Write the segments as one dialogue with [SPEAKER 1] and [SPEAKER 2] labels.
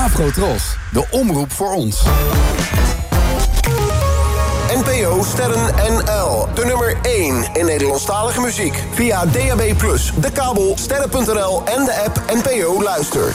[SPEAKER 1] Afro-Tros, de omroep voor ons.
[SPEAKER 2] NPO Sterren NL, de nummer 1 in Nederlandstalige muziek. Via DAB+, de kabel, sterren.nl en de app NPO Luister.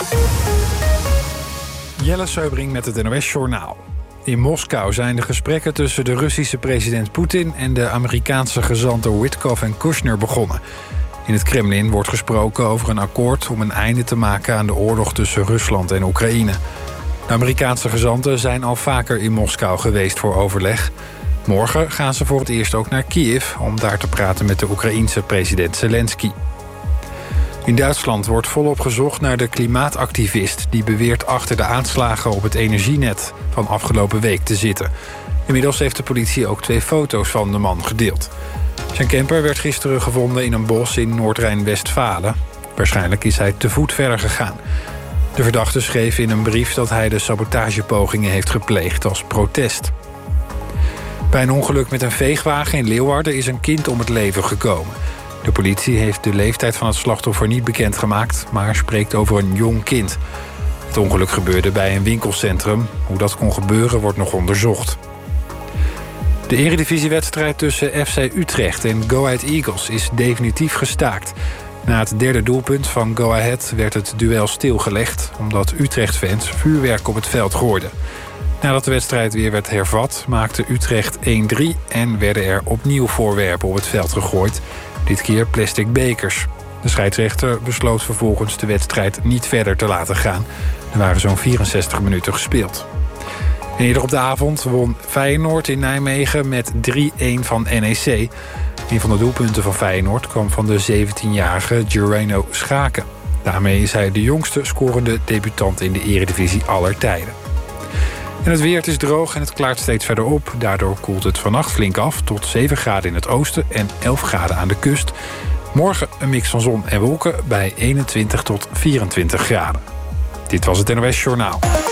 [SPEAKER 3] Jelle Seubring met het NOS-journaal. In Moskou zijn de gesprekken tussen de Russische president Poetin en de Amerikaanse gezanten Witkoff en Kushner begonnen. In het Kremlin wordt gesproken over een akkoord om een einde te maken aan de oorlog tussen Rusland en Oekraïne. De Amerikaanse gezanten zijn al vaker in Moskou geweest voor overleg. Morgen gaan ze voor het eerst ook naar Kiev om daar te praten met de Oekraïense president Zelensky. In Duitsland wordt volop gezocht naar de klimaatactivist die beweert achter de aanslagen op het energienet van afgelopen week te zitten. Inmiddels heeft de politie ook 2 foto's van de man gedeeld. Zijn camper werd gisteren gevonden in een bos in Noord-Rijn-Westfalen. Waarschijnlijk is hij te voet verder gegaan. De verdachte schreef in een brief dat hij de sabotagepogingen heeft gepleegd als protest. Bij een ongeluk met een veegwagen in Leeuwarden is een kind om het leven gekomen. De politie heeft de leeftijd van het slachtoffer niet bekendgemaakt, maar spreekt over een jong kind. Het ongeluk gebeurde bij een winkelcentrum. Hoe dat kon gebeuren wordt nog onderzocht. De eredivisiewedstrijd tussen FC Utrecht en Go Ahead Eagles is definitief gestaakt. Na het 3e doelpunt van Go Ahead werd het duel stilgelegd, omdat Utrecht-fans vuurwerk op het veld gooiden. Nadat de wedstrijd weer werd hervat, maakte Utrecht 1-3 en werden er opnieuw voorwerpen op het veld gegooid. Dit keer plastic bekers. De scheidsrechter besloot vervolgens de wedstrijd niet verder te laten gaan. Er waren zo'n 64 minuten gespeeld. En eerder op de avond won Feyenoord in Nijmegen met 3-1 van NEC. Een van de doelpunten van Feyenoord kwam van de 17-jarige Gereno Schaken. Daarmee is hij de jongste scorende debutant in de eredivisie aller tijden. En het weer, het is droog en het klaart steeds verder op. Daardoor koelt het vannacht flink af tot 7 graden in het oosten en 11 graden aan de kust. Morgen een mix van zon en wolken bij 21 tot 24 graden. Dit was het NOS Journaal.